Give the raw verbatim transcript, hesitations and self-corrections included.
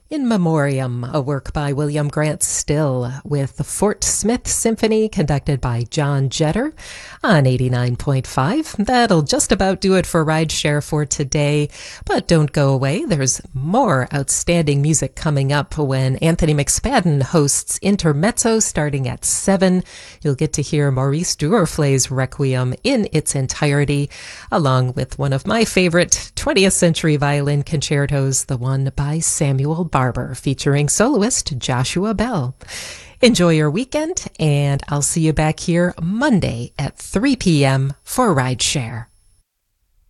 In Memoriam, a work by William Grant Still, with the Fort Smith Symphony conducted by John Jetter on eighty-nine point five. That'll just about do it for Rideshare for today, but don't go away. There's more outstanding music coming up when Anthony McSpadden hosts Intermezzo starting at seven. You'll get to hear Maurice Duruflé's Requiem in its entirety, along with one of my favorite twentieth century violin concertos, the one by Samuel Barber, featuring soloist Joshua Bell. Enjoy your weekend, and I'll see you back here Monday at three p.m. for Rideshare.